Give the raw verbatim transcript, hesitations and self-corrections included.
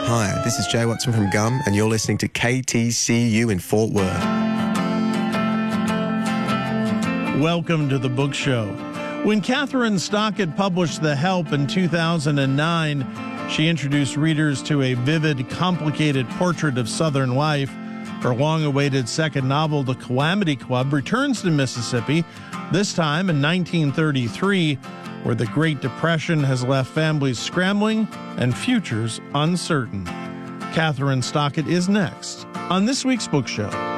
Hi, this is Jay Watson from Gum, and you're listening to K T C U in Fort Worth. Welcome to the book show. When Kathryn Stockett published The Help in two thousand nine, she introduced readers to a vivid, complicated portrait of Southern life. Her long-awaited second novel, The Calamity Club, returns to Mississippi, this time in nineteen thirty-three, where the Great Depression has left families scrambling and futures uncertain. Kathryn Stockett is next on this week's book show.